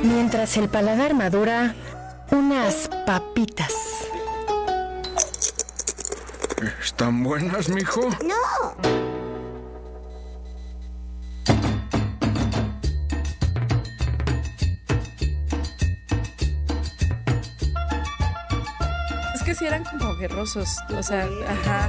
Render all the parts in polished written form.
Mientras el paladar madura, unas papitas. ¿Están buenas, mijo? ¡No! Es que sí eran como guerrosos, o sea, ajá.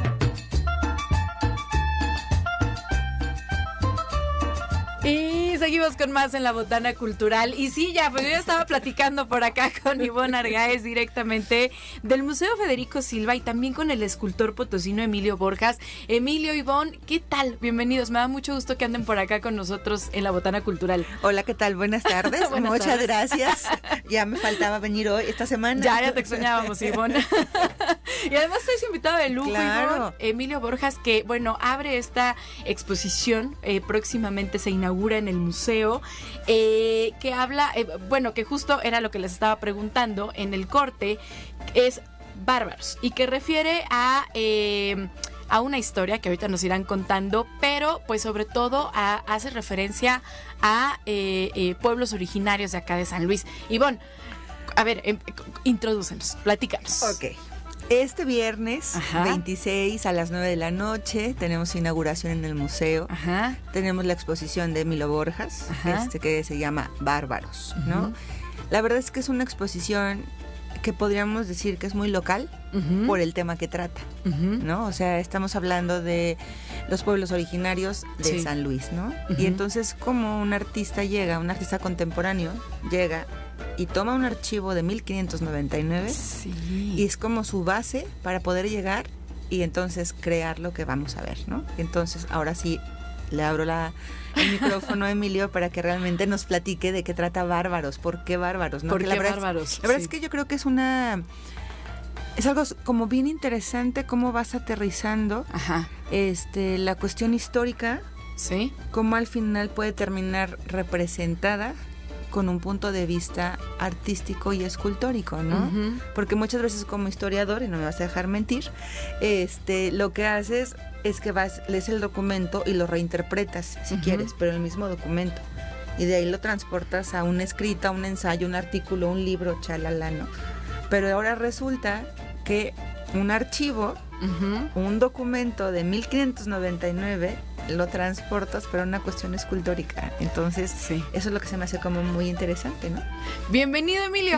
Y seguimos con más en la Botana Cultural. Y sí, pues yo ya estaba platicando por acá con Ivonne Argáez directamente del Museo Federico Silva y también con el escultor potosino Emilio Borjas. Emilio, Ivonne, ¿qué tal? Bienvenidos. Me da mucho gusto que anden por acá con nosotros en la Botana Cultural. Hola, ¿qué tal? Buenas tardes. Muchas tardes. Gracias. Ya me faltaba venir hoy, esta semana. Ya te extrañábamos, Ivonne. Y además estoy invitada de lujo, Claro. Ivonne. Emilio Borjas, que, bueno, abre esta exposición, próximamente se inaugura en el museo, que habla, que justo era lo que les estaba preguntando en el corte, es Bárbaros, y que refiere a una historia que ahorita nos irán contando, pero pues sobre todo hace referencia a pueblos originarios de acá de San Luis. Ivonne, a ver, introdúcenos, platícanos. Ok. Este viernes, Ajá. 26 a las 9 de la noche, tenemos inauguración en el museo. Ajá. Tenemos la exposición de Emilio Borjas, Ajá. que se llama Bárbaros, ¿no? Ujú. La verdad es que es una exposición que podríamos decir que es muy local Uh-huh. por el tema que trata, Uh-huh. ¿no? O sea, estamos hablando de los pueblos originarios de Sí. San Luis, ¿no? Uh-huh. Y entonces, como un artista contemporáneo, llega y toma un archivo de 1599 Sí. y es como su base para poder llegar y entonces crear lo que vamos a ver, ¿no? Entonces, ahora sí, le abro el micrófono a Emilio para que realmente nos platique de qué trata Bárbaros, por qué Bárbaros, ¿no? ¿Por Que qué la verdad Bárbaros? la verdad Sí. es que yo creo que es algo como bien interesante cómo vas aterrizando Ajá. la cuestión histórica, Sí. cómo al final puede terminar representada con un punto de vista artístico y escultórico, ¿no? Uh-huh. Porque muchas veces como historiador, y no me vas a dejar mentir, lo que haces es que lees el documento y lo reinterpretas, si Uh-huh. quieres, pero el mismo documento. Y de ahí lo transportas a un escrito, a un ensayo, un artículo, un libro, chalala, ¿no? Pero ahora resulta que un archivo, Uh-huh. un documento de 1599, lo transportas para una cuestión escultórica. Entonces, Sí. eso es lo que se me hace como muy interesante, ¿no? Bienvenido, Emilio.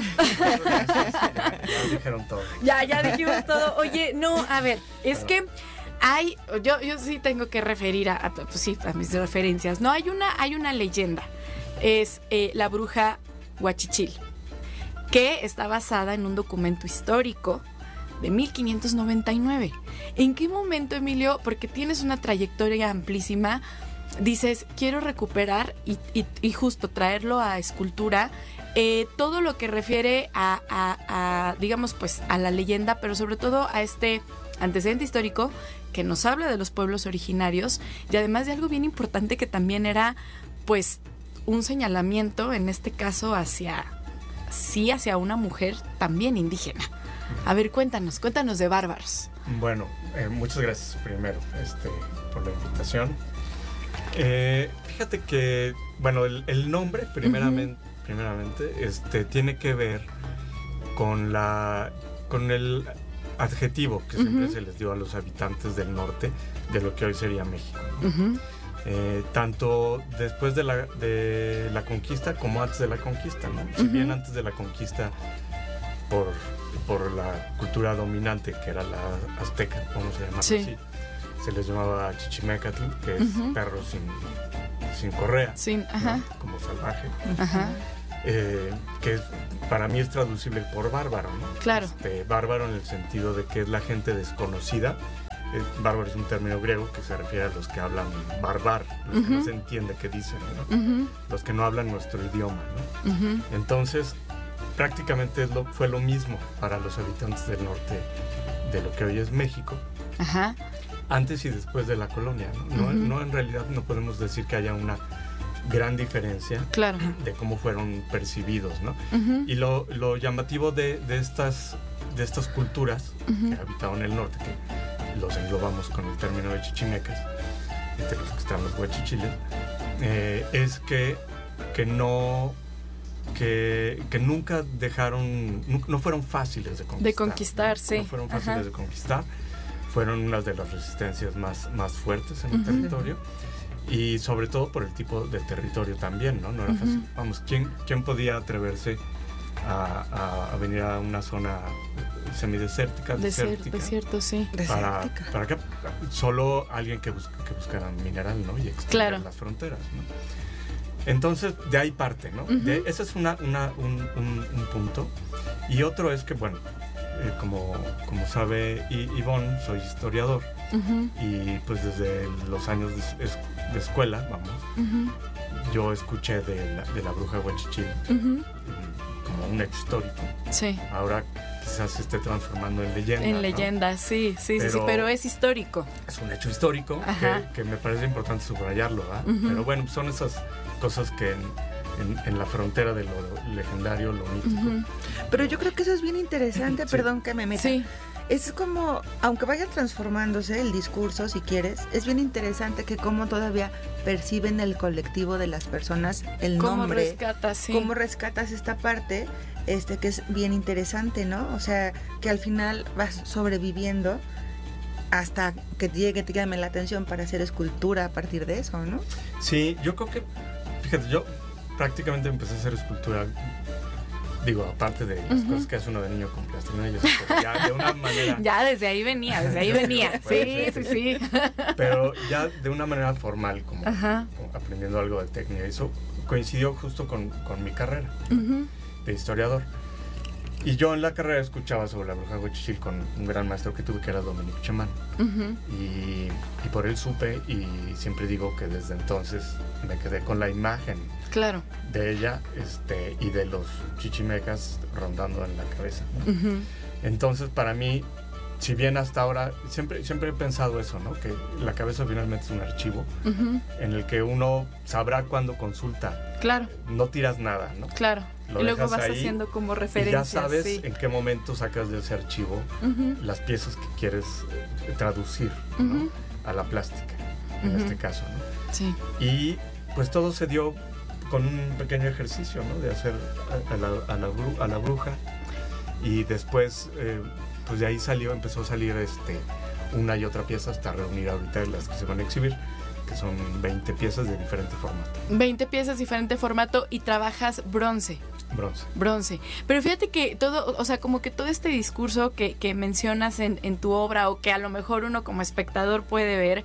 Ya dijeron todo. Ya dijimos todo. Oye, no, a ver, es que yo sí tengo que referir a mis referencias. No, hay una leyenda. Es la bruja Huachichil, que está basada en un documento histórico de 1599. ¿En qué momento, Emilio? Porque tienes una trayectoria amplísima, dices, quiero recuperar y justo traerlo a escultura, todo lo que refiere digamos, pues, a la leyenda, pero sobre todo a este antecedente histórico que nos habla de los pueblos originarios y además de algo bien importante que también era, pues, un señalamiento, en este caso, hacia una mujer también indígena. A ver, cuéntanos de Bárbaros. Bueno, muchas gracias primero por la invitación. Fíjate que, bueno, el nombre primeramente tiene que ver con el adjetivo que siempre se les dio a los habitantes del norte de lo que hoy sería México, ¿no? Uh-huh. Tanto después de la conquista como antes de la conquista, ¿no? Si bien antes de la conquista por la cultura dominante que era la azteca, vamos a llamarlo Sí. así, se les llamaba chichimecatl, que es Ujú. perro sin correa, Sí, ajá, ¿no? Como salvaje, ajá, que para mí es traducible por bárbaro, ¿no? claro. Bárbaro en el sentido de que es la gente desconocida. Bárbaro es un término griego que se refiere a los que hablan barbar, los que no se entiende qué dicen, ¿no? Uh-huh. Los que no hablan nuestro idioma, ¿no? Uh-huh. Entonces, prácticamente fue lo mismo para los habitantes del norte de lo que hoy es México, Ajá. antes y después de la colonia, ¿no? No, en realidad no podemos decir que haya una gran diferencia Claro. de cómo fueron percibidos, ¿no? Uh-huh. Y lo llamativo de estas culturas que habitaban el norte, que los englobamos con el término de chichimecas, entre los que están los huachichiles, es que que nunca dejaron, no fueron fáciles de conquistar. De conquistar, sí. No fueron fáciles de conquistar. Fueron unas de las resistencias más fuertes en el territorio. Y sobre todo por el tipo de territorio también, ¿no? No era fácil. Vamos, ¿quién podía atreverse a venir a una zona semidesértica, desértica? Desierto, sí. Para que solo alguien que buscara mineral, ¿no? Y extender las fronteras, ¿no? Entonces, de ahí parte, ¿no? Ese es un punto. Y otro es que, bueno, como sabe Ivonne, soy historiador. Y pues desde los años de escuela, vamos, yo escuché de la bruja Huachichil como un hecho histórico. Sí. Ahora quizás se esté transformando en leyenda. En leyenda, ¿no? Sí, pero es histórico. Es un hecho histórico que me parece importante subrayarlo, ¿verdad? Pero bueno, son esas cosas que en la frontera de lo legendario, lo mítico. Pero yo creo que eso es bien interesante, Sí. perdón que me meta. Sí. Es como, aunque vaya transformándose el discurso, si quieres, es bien interesante que cómo todavía perciben el colectivo de las personas el nombre. Cómo rescatas esta parte, que es bien interesante, ¿no? O sea, que al final vas sobreviviendo hasta que te llame la atención para hacer escultura a partir de eso, ¿no? Sí, yo creo que, fíjate, yo prácticamente empecé a hacer escultura. Digo, aparte de las cosas que hace uno de niño con plastilina, ya de una manera... Ya desde ahí venía. Sí. Pero ya de una manera formal, como aprendiendo algo de técnica. Eso coincidió justo con mi carrera de historiador. Y yo en la carrera escuchaba sobre la bruja Huachichil con un gran maestro que tuve, que era Dominique Cheman. Y por él supe, y siempre digo que desde entonces me quedé con la imagen de ella y de los chichimecas rondando en la cabeza, ¿no? Entonces, para mí, si bien hasta ahora siempre he pensado eso, ¿no? Que la cabeza finalmente es un archivo en el que uno sabrá cuándo consulta. Claro. No tiras nada, ¿no? Claro. Lo y luego dejas vas ahí, haciendo como y referencias. ya sabes en qué momento sacas de ese archivo las piezas que quieres traducir, ¿no? A la plástica, en este caso, ¿no? Sí. Y pues todo se dio con un pequeño ejercicio, ¿no? De hacer a la bruja. Y después, pues de ahí empezó a salir una y otra pieza hasta reunir ahorita las que se van a exhibir, que son 20 piezas de diferente formato. 20 piezas, diferente formato, y trabajas bronce. Pero fíjate que todo, o sea, como que todo este discurso que mencionas en tu obra, o que a lo mejor uno como espectador puede ver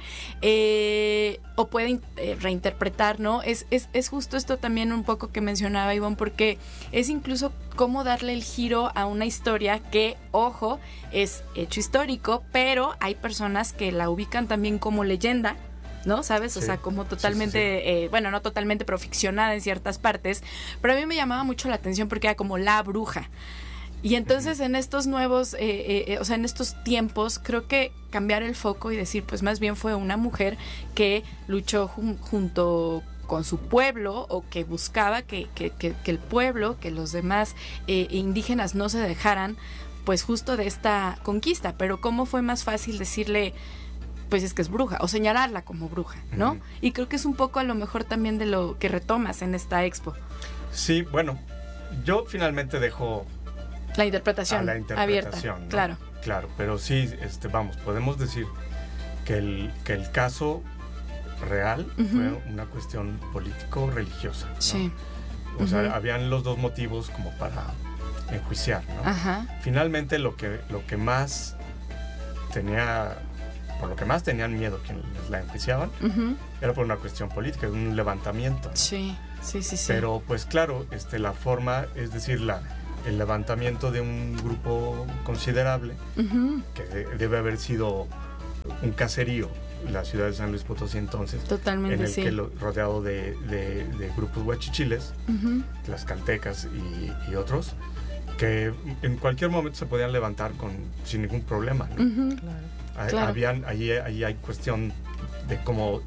o puede reinterpretar, ¿no? Es justo esto también un poco que mencionaba Ivonne, porque es incluso cómo darle el giro a una historia que, ojo, es hecho histórico, pero hay personas que la ubican también como leyenda, ¿no? ¿Sabes? O sea, como totalmente, bueno, no totalmente, pero ficcionada en ciertas partes. Pero a mí me llamaba mucho la atención porque era como la bruja. Y entonces en estos nuevos, o sea, en estos tiempos, creo que cambiar el foco y decir, pues más bien fue una mujer que luchó junto con su pueblo, o que buscaba que el pueblo, que los demás indígenas no se dejaran, pues justo de esta conquista. Pero cómo fue más fácil decirle, pues es que es bruja, o señalarla como bruja, ¿no? Y creo que es un poco a lo mejor también de lo que retomas en esta expo. Sí, bueno, yo finalmente dejo la interpretación abierta, ¿no? Claro, pero sí, vamos, podemos decir que el caso real fue una cuestión político-religiosa, ¿no? Sí. O sea, habían los dos motivos como para enjuiciar, ¿no? Finalmente lo que más tenía, por lo que más tenían miedo quienes la enjuiciaban, era por una cuestión política, un levantamiento, ¿no? Sí. Pero pues claro, la forma, es decir, el levantamiento de un grupo considerable, que debe haber sido un caserío, la ciudad de San Luis Potosí entonces, totalmente, en el que rodeado de grupos huachichiles, tlaxcaltecas y otros, que en cualquier momento se podían levantar sin ningún problema, ¿no? Claro. Ahí hay cuestión de cómo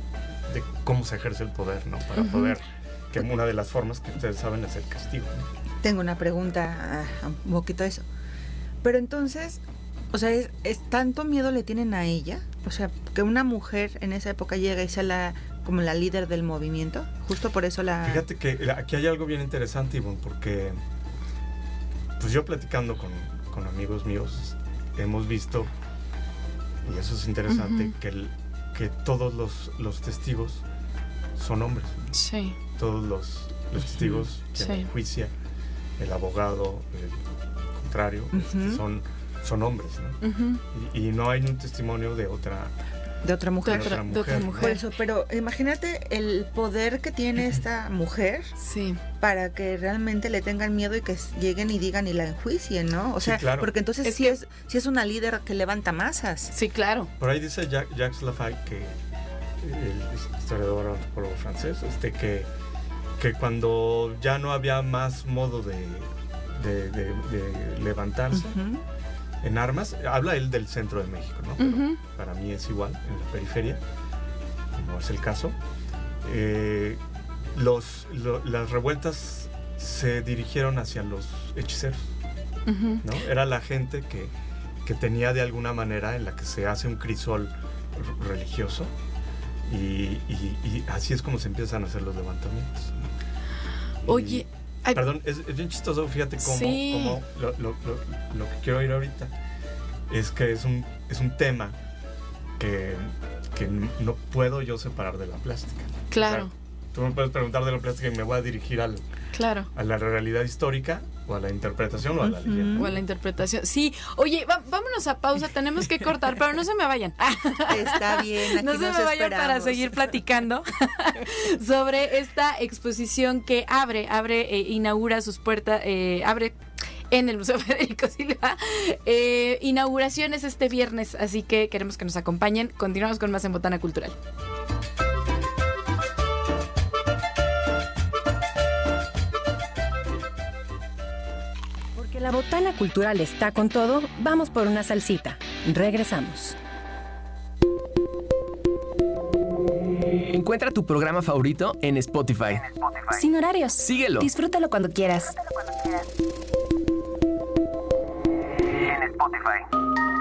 se ejerce el poder, ¿no? Para poder, que una de las formas que ustedes saben es el castigo, ¿no? Tengo una pregunta, un poquito de eso. Pero entonces, o sea, ¿es tanto miedo le tienen a ella? O sea, que una mujer en esa época llega y sea como la líder del movimiento. Justo por eso Fíjate que aquí hay algo bien interesante, Ivonne, porque pues yo platicando con amigos míos hemos visto, y eso es interesante, que todos los testigos son hombres. Sí. Todos los testigos que la enjuicia, el abogado, el contrario, son hombres, ¿no? Y no hay un testimonio de otra mujer. De otra mujer. Por eso, pero imagínate el poder que tiene esta mujer para que realmente le tengan miedo y que lleguen y digan y la enjuicien, ¿no? O sea, claro. Porque entonces sí es una líder que levanta masas. Sí, claro. Por ahí dice Jacques Laffay, que el historiador antropólogo francés, que cuando ya no había más modo de levantarse en armas, habla él del centro de México, ¿no? Pero para mí es igual en la periferia, como es el caso. Las revueltas se dirigieron hacia los hechiceros, ¿no? Era la gente que tenía de alguna manera en la que se hace un crisol religioso y así es como se empiezan a hacer los levantamientos, ¿no? Oye, perdón, es bien chistoso, fíjate cómo lo que quiero oír ahorita es que es un tema que no puedo yo separar de la plástica. Claro. O sea, tú me puedes preguntar de la plástica y me voy a dirigir a la realidad histórica o a la interpretación o a la leyenda. O a la interpretación. Sí. Oye, vámonos a pausa, tenemos que cortar, pero no se me vayan. Está bien, aquí no se me vayan esperamos. para seguir platicando sobre esta exposición que inaugura sus puertas, abre en el Museo Federico Silva. Inauguración es este viernes, así que queremos que nos acompañen. Continuamos con más en Botana Cultural. Porque la Botana Cultural está con todo, vamos por una salsita. Regresamos. Encuentra tu programa favorito en Spotify. Sin horarios. Síguelo. Disfrútalo cuando quieras. En Spotify.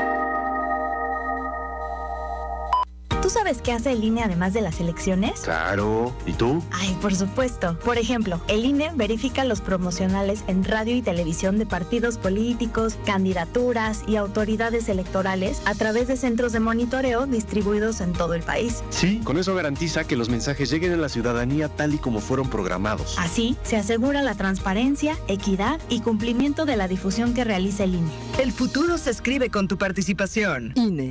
¿Tú sabes qué hace el INE además de las elecciones? Claro. ¿Y tú? Ay, por supuesto. Por ejemplo, el INE verifica los promocionales en radio y televisión de partidos políticos, candidaturas y autoridades electorales a través de centros de monitoreo distribuidos en todo el país. Sí, con eso garantiza que los mensajes lleguen a la ciudadanía tal y como fueron programados. Así, se asegura la transparencia, equidad y cumplimiento de la difusión que realiza el INE. El futuro se escribe con tu participación. INE.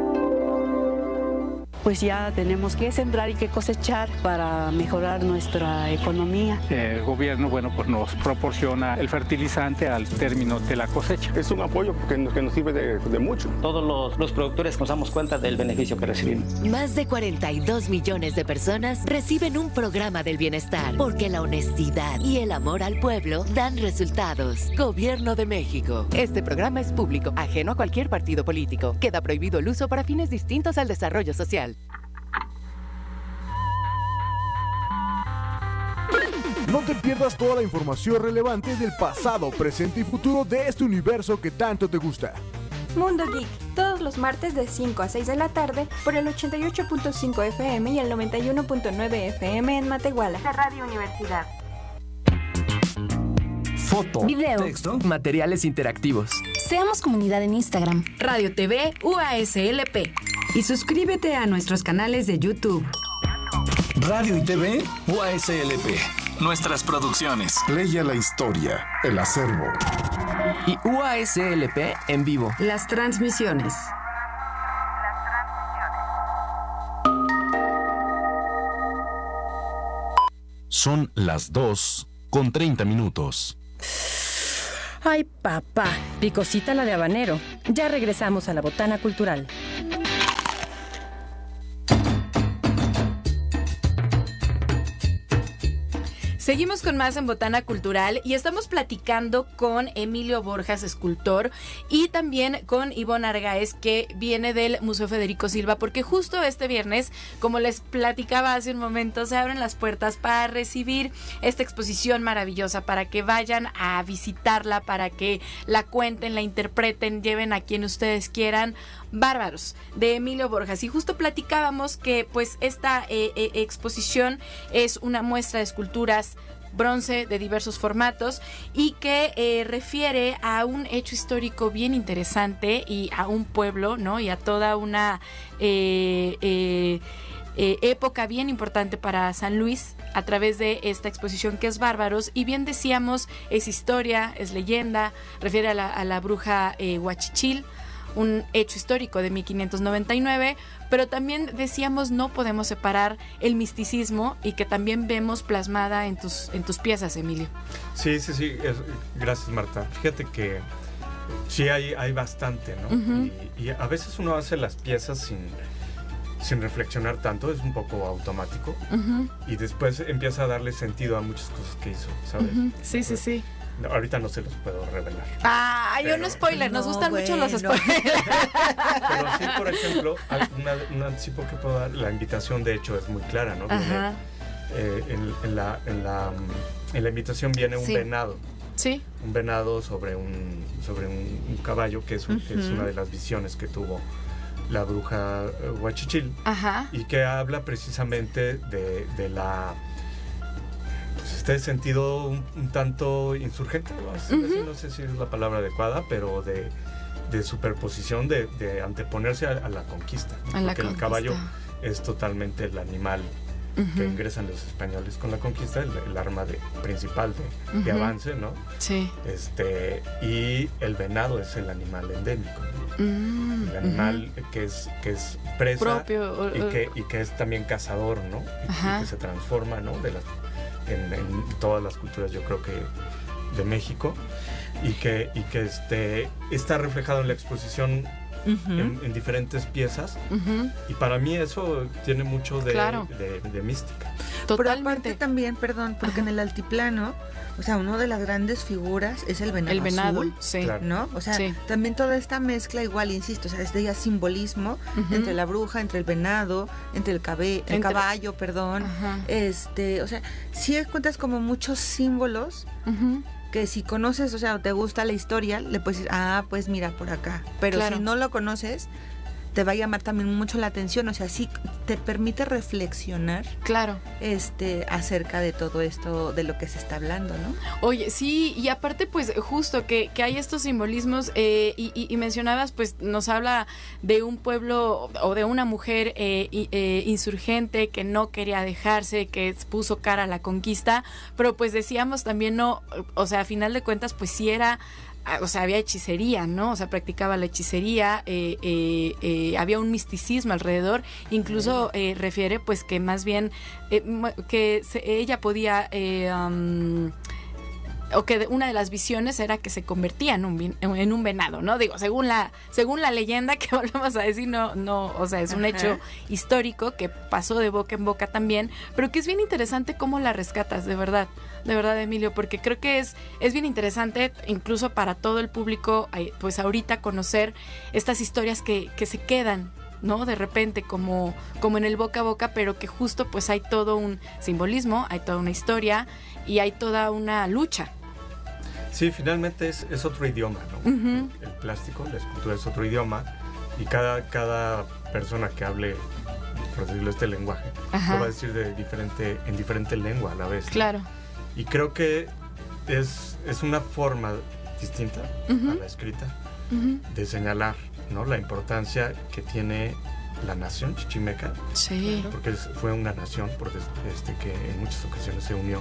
Pues ya tenemos que sembrar y que cosechar para mejorar nuestra economía. El gobierno, pues nos proporciona el fertilizante al término de la cosecha. Es un apoyo que nos sirve de mucho. Todos los productores nos damos cuenta del beneficio que recibimos. Más de 42 millones de personas reciben un programa del bienestar, porque la honestidad y el amor al pueblo dan resultados. Gobierno de México. Este programa es público, ajeno a cualquier partido político. Queda prohibido el uso para fines distintos al desarrollo social. No te pierdas toda la información relevante del pasado, presente y futuro de este universo que tanto te gusta. Mundo Geek, todos los martes de 5 a 6 de la tarde por el 88.5 FM y el 91.9 FM en Matehuala. De Radio Universidad. Foto, video, texto, materiales interactivos. Seamos comunidad en Instagram. Radio TV UASLP. Y suscríbete a nuestros canales de YouTube. Radio y TV UASLP. Nuestras producciones. Leia la historia, el acervo. Y UASLP en vivo. Las transmisiones. Son las 2:30. Ay, papá, picosita la de habanero. Ya regresamos a la Botana Cultural. Seguimos con más en Botana Cultural y estamos platicando con Emilio Borjas, escultor, y también con Ivonne Argaez, que viene del Museo Federico Silva, porque justo este viernes, como les platicaba hace un momento, se abren las puertas para recibir esta exposición maravillosa, para que vayan a visitarla, para que la cuenten, la interpreten, lleven a quien ustedes quieran. Bárbaros, de Emilio Borjas. Y justo platicábamos que pues esta exposición es una muestra de esculturas bronce de diversos formatos y que refiere a un hecho histórico bien interesante y a un pueblo, ¿no? Y a toda una época bien importante para San Luis a través de esta exposición que es Bárbaros. Y bien decíamos, es historia, es leyenda, refiere a la bruja Huachichil, un hecho histórico de 1599, pero también decíamos no podemos separar el misticismo y que también vemos plasmada en tus piezas, Emilio. Sí, gracias, Marta. Fíjate que sí hay bastante, ¿no? Uh-huh. Y a veces uno hace las piezas sin reflexionar tanto, es un poco automático, uh-huh. Y después empieza a darle sentido a muchas cosas que hizo, ¿sabes? Uh-huh. Sí. No, ahorita no se los puedo revelar. Hay un spoiler, nos gustan mucho los spoilers. Pero sí, por ejemplo, un anticipo que puedo dar, la invitación de hecho es muy clara, ¿no? Viene, en la invitación viene un venado. Sí. Un venado sobre un caballo, que es una de las visiones que tuvo la bruja Huachichil. Ajá. Y que habla precisamente de la... este sentido un tanto insurgente, no sé si es la palabra adecuada, pero de superposición, de anteponerse a la conquista. Porque el caballo es totalmente el animal que ingresan los españoles con la conquista, el arma principal de avance, ¿no? Sí. Y el venado es el animal endémico, ¿no? El animal que es presa propio, y que es también cazador, ¿no? Y que se transforma, ¿no? En todas las culturas, yo creo que de México, y que está reflejado en la exposición, uh-huh. en diferentes piezas, uh-huh. Y para mí eso tiene mucho de mística. Totalmente. Pero aparte también, perdón, porque en el altiplano, o sea, una de las grandes figuras es el venado azul, sí. ¿no? O sea, también toda esta mezcla igual, insisto, o sea, este ya simbolismo, uh-huh. entre la bruja, entre el venado, entre el caballo, perdón. Uh-huh. O sea, sí encuentras como muchos símbolos, uh-huh. que si conoces, o sea, te gusta la historia, le puedes decir, pues mira, por acá. Pero si no lo conoces, te va a llamar también mucho la atención, o sea, sí te permite reflexionar acerca de todo esto, de lo que se está hablando, ¿no? Oye, sí, y aparte pues justo que hay estos simbolismos, y mencionabas, pues nos habla de un pueblo o de una mujer insurgente que no quería dejarse, que puso cara a la conquista, pero pues decíamos también no, o sea, a final de cuentas pues sí era... O sea, había hechicería, ¿no? O sea, practicaba la hechicería, había un misticismo alrededor, incluso refiere pues que más bien ella podía... o que una de las visiones era que se convertía en un venado, ¿no? Digo, según la leyenda, que volvemos a decir, no, o sea, es un hecho histórico que pasó de boca en boca también, pero que es bien interesante cómo la rescatas, de verdad, Emilio, porque creo que es bien interesante, incluso para todo el público, pues ahorita conocer estas historias que se quedan, ¿no? De repente, como en el boca a boca, pero que justo pues hay todo un simbolismo, hay toda una historia y hay toda una lucha. Sí, finalmente es otro idioma, ¿no? Uh-huh. El plástico, la escultura es otro idioma, y cada persona que hable, por decirlo, este lenguaje, lo va a decir en diferente lengua a la vez, ¿no? Claro. Y creo que es una forma distinta, uh-huh. a la escrita, uh-huh. de señalar, ¿no? La importancia que tiene la nación chichimeca, sí. porque fue una nación que en muchas ocasiones se unió,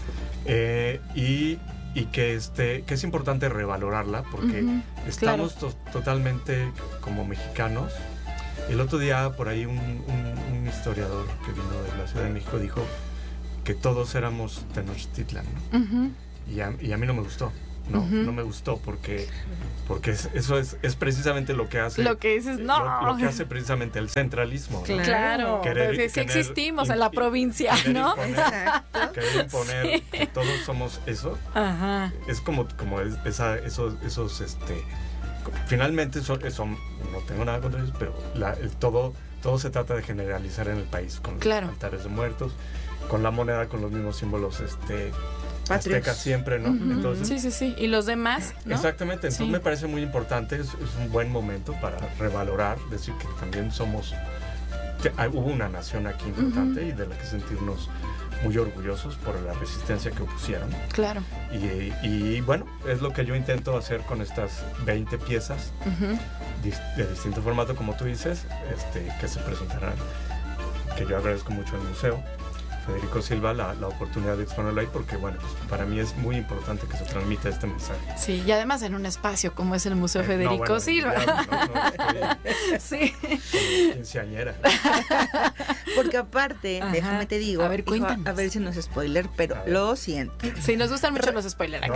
y que es importante revalorarla, porque uh-huh. estamos totalmente como mexicanos. El otro día por ahí un historiador que vino de la Ciudad de México dijo que todos éramos Tenochtitlan, ¿no? Uh-huh. y a mí no me gustó. no me gustó porque eso es precisamente lo que hace. Lo que dices, no. Lo que hace precisamente el centralismo. ¿no? Claro. Sí existimos en la provincia, ¿no? Querer imponer que todos somos eso. Ajá. Es como esos finalmente son, no tengo nada contra ellos, pero todo se trata de generalizar en el país con los altares de muertos, con la moneda, con los mismos símbolos aztecas siempre, ¿no? Uh-huh. Entonces, sí. Y los demás, ¿no? Exactamente. Entonces me parece muy importante, es un buen momento para revalorar, decir que también hubo una nación aquí importante y de la que sentirnos muy orgullosos por la resistencia que opusieron. Claro. Y bueno, es lo que yo intento hacer con estas 20 piezas de distinto formato, como tú dices, que se presentarán, que yo agradezco mucho al museo Federico Silva la oportunidad de exponerlo ahí, porque bueno, pues para mí es muy importante que se transmita este mensaje. Sí, y además en un espacio como es el Museo Federico Silva. Sí. Quinceañera. Porque aparte, déjame te digo, a ver, cuéntanos. A ver si no es spoiler, pero lo siento. Sí, nos gustan mucho los spoilers.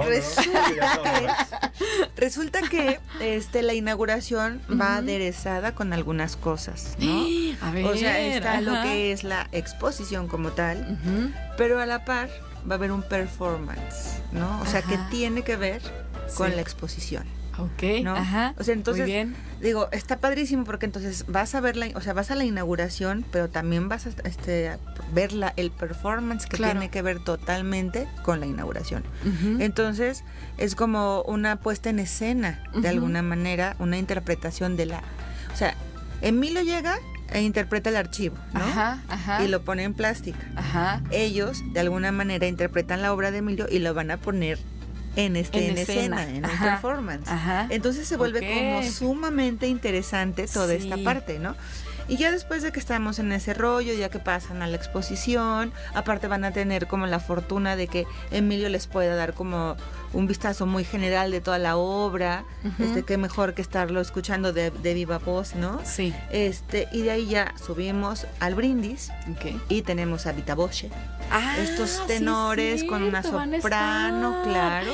Resulta que la inauguración va aderezada con algunas cosas, ¿no? A ver, o sea, está lo que es la exposición como tal, pero a la par va a haber un performance, ¿no? O sea, que tiene que ver con la exposición. Ok, ¿no? O sea, entonces, digo, está padrísimo porque entonces vas a ver vas a la inauguración, pero también vas a ver el performance que tiene que ver totalmente con la inauguración. Entonces, es como una puesta en escena, de alguna manera, una interpretación o sea, Emilio llega e interpreta el archivo, ¿no? Y lo pone en plástica. Ellos, de alguna manera, interpretan la obra de Emilio y lo van a poner en escena, en un performance. Entonces se vuelve como sumamente interesante toda esta parte, ¿no? Y ya después de que estamos en ese rollo, ya que pasan a la exposición, aparte van a tener como la fortuna de que Emilio les pueda dar como un vistazo muy general de toda la obra, que mejor que estarlo escuchando de viva voz, ¿no? Sí. Y de ahí ya subimos al brindis y tenemos a Vita Voce. Estos tenores con una soprano, claro.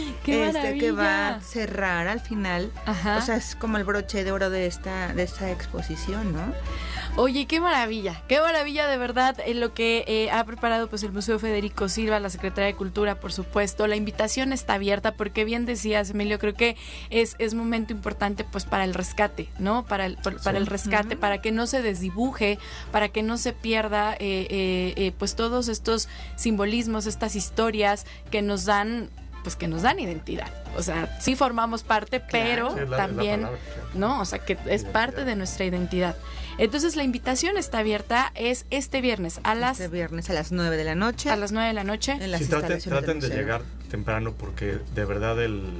Que va a cerrar al final. O sea, es como el broche de oro de esta exposición, ¿no? Oye, qué maravilla de verdad lo que ha preparado pues el Museo Federico Silva, la Secretaría de Cultura, por supuesto. La invitación está abierta porque bien decías, Emilio, creo que es momento importante pues para el rescate, ¿no? Para el rescate, para que no se desdibuje, para que no se pierda pues todos estos simbolismos, estas historias que nos dan identidad. O sea, sí formamos parte, pero también, la palabra, ¿no? O sea, que es parte de nuestra identidad. Entonces, la invitación está abierta, es este viernes a las 9 de la noche. A las 9 de la noche. En las traten de llegar temprano porque de verdad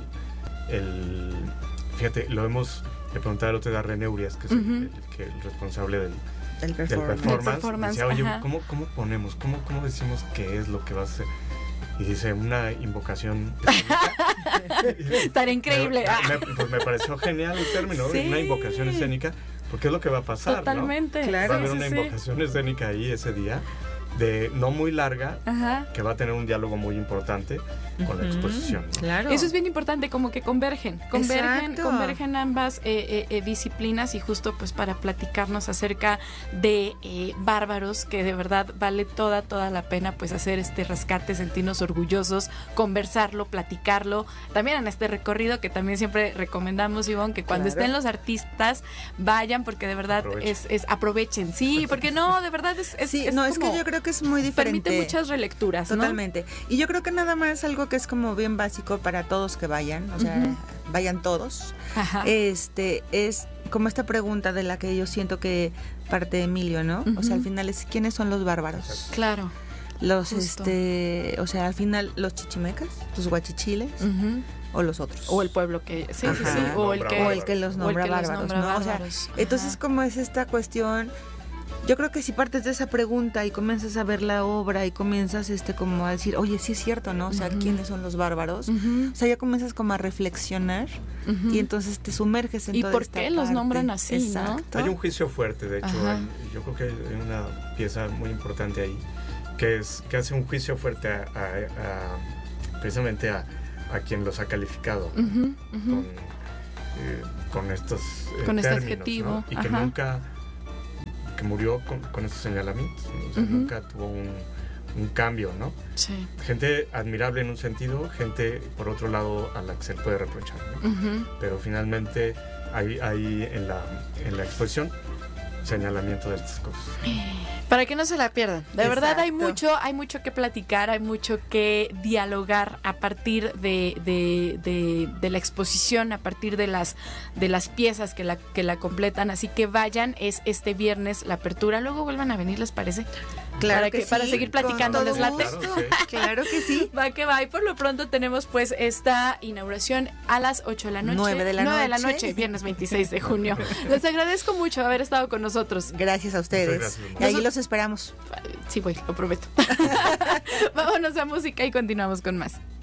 fíjate, le preguntaba el otro día a René Urias, que es el responsable del performance. Decía, oye, ¿cómo ponemos? ¿Cómo decimos qué es lo que va a ser? Y dice, una invocación escénica. Estaría increíble. Pues me pareció genial el término, una invocación escénica, porque es lo que va a pasar. Totalmente. ¿No? Claro. Va a haber una invocación escénica ahí ese día, no muy larga, que va a tener un diálogo muy importante con la exposición, ¿no? Claro. Eso es bien importante, como que convergen ambas disciplinas, y justo pues para platicarnos acerca de Bárbaros, que de verdad vale toda la pena pues hacer este rescate, sentirnos orgullosos, conversarlo, platicarlo, también en este recorrido que también siempre recomendamos, Ivonne, que cuando estén los artistas vayan, porque de verdad aprovechen, sí, porque no, de verdad es que yo creo que es muy diferente. Permite muchas relecturas, ¿no? Totalmente. Y yo creo que nada más algo que es como bien básico para todos que vayan, o sea, vayan todos. Es como esta pregunta de la que yo siento que parte de Emilio, ¿no? O sea, al final es ¿quiénes son los bárbaros? Claro. Los o sea, al final los chichimecas, los guachichiles, o los otros. O el pueblo que o el que los nombra bárbaros, ¿no? O sea, entonces como es esta cuestión. Yo creo que si partes de esa pregunta y comienzas a ver la obra y comienzas como a decir, oye, sí es cierto, ¿no? O sea, ¿quiénes son los bárbaros? O sea, ya comienzas como a reflexionar y entonces te sumerges en toda esta parte. ¿Y por qué los nombran así, exacto, ¿no? Hay un juicio fuerte, de hecho, yo creo que hay una pieza muy importante ahí, que hace un juicio fuerte precisamente a a quien los ha calificado con estos con este términos, adjetivo, ¿no? Y que nunca, que murió con estos señalamientos, ¿no? O sea, nunca tuvo un cambio, ¿no? Sí. Gente admirable en un sentido, gente por otro lado a la que se le puede reprochar, ¿no? Pero finalmente hay en la exposición señalamiento de estas cosas. Para que no se la pierdan. De Exacto. verdad hay mucho que platicar, hay mucho que dialogar a partir de la exposición, a partir de las piezas que la completan. Así que vayan, es este viernes la apertura. Luego vuelvan a venir, ¿les parece? Claro que sí, para seguir platicando, ¿les late? Claro que sí. Va que va. Y por lo pronto tenemos pues esta inauguración a las 8 de la noche. 9 de la noche. Viernes 26 de junio. Les agradezco mucho haber estado con nosotros. Gracias a ustedes. Gracias. Y ahí los esperamos. Sí voy, lo prometo. Vámonos a música y continuamos con más.